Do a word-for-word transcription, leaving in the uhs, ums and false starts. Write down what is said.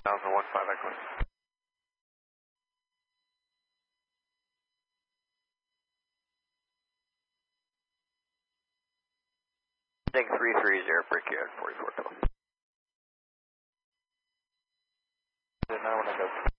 thousand one five Echo. Take three three zero, Brickyard, forty-four twelve. nine one Echo.